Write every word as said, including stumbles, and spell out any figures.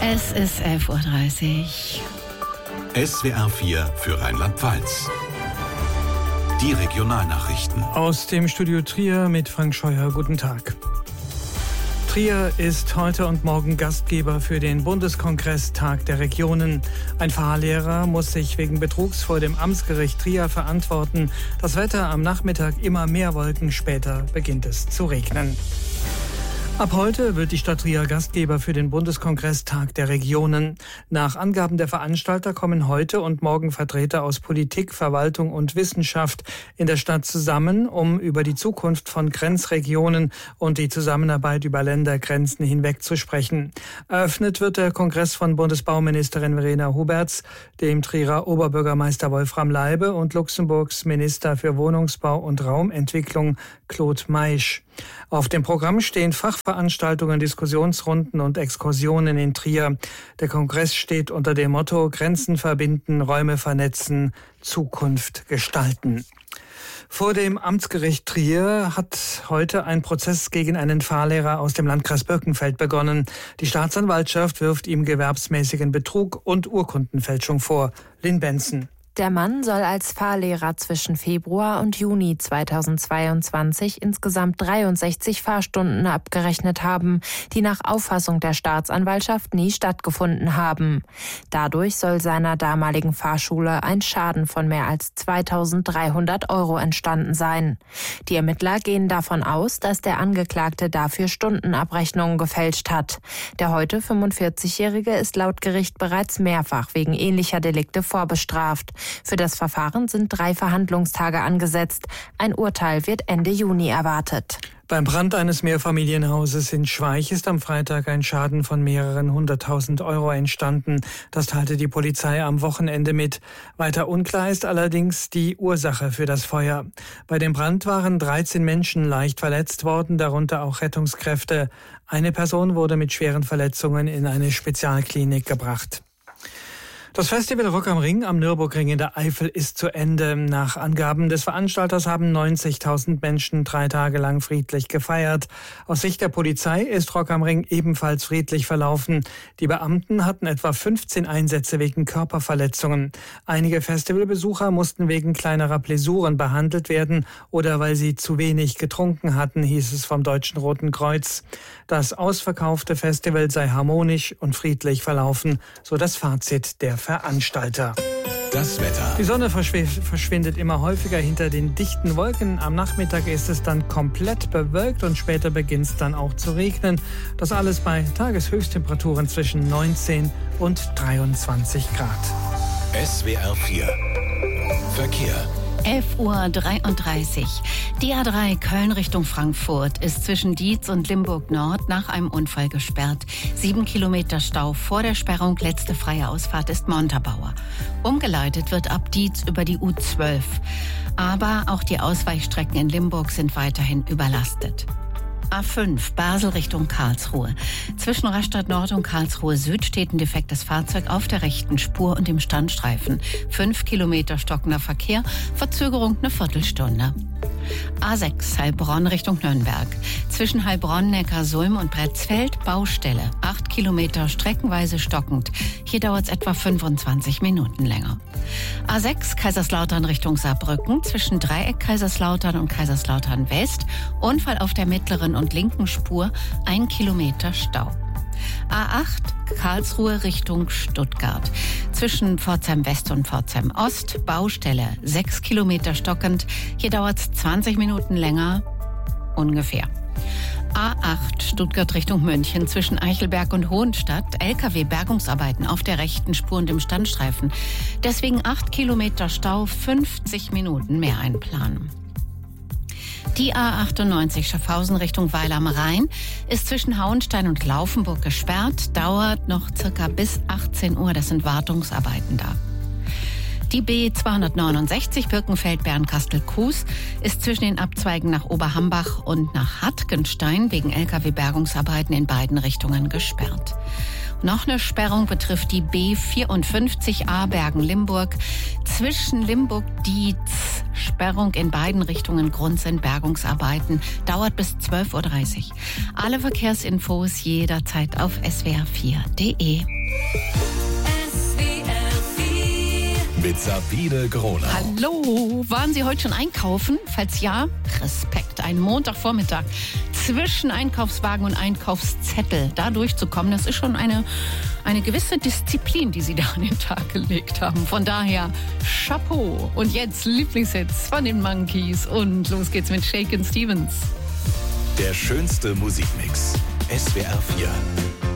Es ist elf Uhr dreißig. S W R vier für Rheinland-Pfalz. Die Regionalnachrichten. Aus dem Studio Trier mit Frank Scheuer. Guten Tag. Trier ist heute und morgen Gastgeber für den Bundeskongress Tag der Regionen. Ein Fahrlehrer muss sich wegen Betrugs vor dem Amtsgericht Trier verantworten. Das Wetter am Nachmittag immer mehr Wolken, später beginnt es zu regnen. Ab heute wird die Stadt Trier Gastgeber für den Bundeskongress Tag der Regionen. Nach Angaben der Veranstalter kommen heute und morgen Vertreter aus Politik, Verwaltung und Wissenschaft in der Stadt zusammen, um über die Zukunft von Grenzregionen und die Zusammenarbeit über Ländergrenzen hinweg zu sprechen. Eröffnet wird der Kongress von Bundesbauministerin Verena Huberts, dem Trierer Oberbürgermeister Wolfram Leibe und Luxemburgs Minister für Wohnungsbau und Raumentwicklung Claude Maisch. Auf dem Programm stehen Fachveranstaltungen, Diskussionsrunden und Exkursionen in Trier. Der Kongress steht unter dem Motto Grenzen verbinden, Räume vernetzen, Zukunft gestalten. Vor dem Amtsgericht Trier hat heute ein Prozess gegen einen Fahrlehrer aus dem Landkreis Birkenfeld begonnen. Die Staatsanwaltschaft wirft ihm gewerbsmäßigen Betrug und Urkundenfälschung vor. Lynn Benson. Der Mann soll als Fahrlehrer zwischen Februar und Juni zweitausendzweiundzwanzig insgesamt dreiundsechzig Fahrstunden abgerechnet haben, die nach Auffassung der Staatsanwaltschaft nie stattgefunden haben. Dadurch soll seiner damaligen Fahrschule ein Schaden von mehr als zweitausenddreihundert Euro entstanden sein. Die Ermittler gehen davon aus, dass der Angeklagte dafür Stundenabrechnungen gefälscht hat. Der heute fünfundvierzigjährige ist laut Gericht bereits mehrfach wegen ähnlicher Delikte vorbestraft. Für das Verfahren sind drei Verhandlungstage angesetzt. Ein Urteil wird Ende Juni erwartet. Beim Brand eines Mehrfamilienhauses in Schweich ist am Freitag ein Schaden von mehreren hunderttausend Euro entstanden. Das teilte die Polizei am Wochenende mit. Weiter unklar ist allerdings die Ursache für das Feuer. Bei dem Brand waren dreizehn Menschen leicht verletzt worden, darunter auch Rettungskräfte. Eine Person wurde mit schweren Verletzungen in eine Spezialklinik gebracht. Das Festival Rock am Ring am Nürburgring in der Eifel ist zu Ende. Nach Angaben des Veranstalters haben neunzigtausend Menschen drei Tage lang friedlich gefeiert. Aus Sicht der Polizei ist Rock am Ring ebenfalls friedlich verlaufen. Die Beamten hatten etwa fünfzehn Einsätze wegen Körperverletzungen. Einige Festivalbesucher mussten wegen kleinerer Blessuren behandelt werden oder weil sie zu wenig getrunken hatten, hieß es vom Deutschen Roten Kreuz. Das ausverkaufte Festival sei harmonisch und friedlich verlaufen, so das Fazit der Veranstalter. Das Wetter. Die Sonne verschwindet immer häufiger hinter den dichten Wolken. Am Nachmittag ist es dann komplett bewölkt und später beginnt es dann auch zu regnen. Das alles bei Tageshöchsttemperaturen zwischen neunzehn und dreiundzwanzig Grad. S W R vier Verkehr. elf Uhr dreiunddreißig. Die A drei Köln Richtung Frankfurt ist zwischen Dietz und Limburg Nord nach einem Unfall gesperrt. Sieben Kilometer Stau vor der Sperrung. Letzte freie Ausfahrt ist Montabaur. Umgeleitet wird ab Dietz über die U zwölf. Aber auch die Ausweichstrecken in Limburg sind weiterhin überlastet. A fünf, Basel Richtung Karlsruhe. Zwischen Rastatt Nord und Karlsruhe Süd steht ein defektes Fahrzeug auf der rechten Spur und im Standstreifen. Fünf Kilometer stockender Verkehr, Verzögerung eine Viertelstunde. A sechs, Heilbronn Richtung Nürnberg. Zwischen Heilbronn, Neckarsulm und Bretzfeld Baustelle. Acht Kilometer streckenweise stockend. Hier dauert es etwa fünfundzwanzig Minuten länger. A sechs, Kaiserslautern Richtung Saarbrücken. Zwischen Dreieck Kaiserslautern und Kaiserslautern West. Unfall auf der mittleren und linken Spur. Ein Kilometer Stau. A acht, Karlsruhe Richtung Stuttgart. Zwischen Pforzheim West und Pforzheim Ost, Baustelle, sechs Kilometer stockend. Hier dauert es zwanzig Minuten länger, ungefähr. A acht, Stuttgart Richtung München. Zwischen Eichelberg und Hohenstadt, L K W-Bergungsarbeiten auf der rechten Spur und im Standstreifen. Deswegen acht Kilometer Stau, fünfzig Minuten mehr einplanen. Die A achtundneunzig Schaffhausen Richtung Weil am Rhein ist zwischen Hauenstein und Laufenburg gesperrt, dauert noch circa bis achtzehn Uhr, das sind Wartungsarbeiten da. Die B zweihundertneunundsechzig Birkenfeld-Bernkastel-Kues ist zwischen den Abzweigen nach Oberhambach und nach Hartgenstein wegen L K W-Bergungsarbeiten in beiden Richtungen gesperrt. Noch eine Sperrung betrifft die B vierundfünfzig A Bergen-Limburg. Zwischen Limburg-Dietz Sperrung in beiden Richtungen. Grund sind Bergungsarbeiten. Dauert bis zwölf Uhr dreißig. Alle Verkehrsinfos jederzeit auf S W R vier punkt de. Mit Sabine Grohner. Hallo, waren Sie heute schon einkaufen? Falls ja, Respekt. Ein Montagvormittag zwischen Einkaufswagen und Einkaufszettel da durchzukommen, das ist schon eine, eine gewisse Disziplin, die Sie da an den Tag gelegt haben. Von daher Chapeau. Und jetzt Lieblingshits von den Monkeys und los geht's mit Shakin' Stevens. Der schönste Musikmix. S W R vier.